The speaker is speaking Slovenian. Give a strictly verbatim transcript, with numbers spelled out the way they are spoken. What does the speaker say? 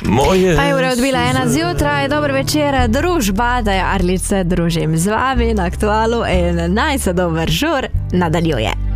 Moje... Pa je ura odbila ena zjutraj, dobro večer, družba, da je Arlice družim z vami na Aktualu in naj se dober žur nadaljuje.